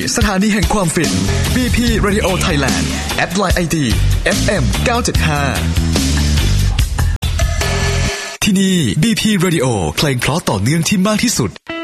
สถานีแห่งความฟิน BP Radio Thailand แอดไลน์ ID FM 975ที่นี่ BP Radio เพลงเพราะต่อเนื่องที่มากที่สุด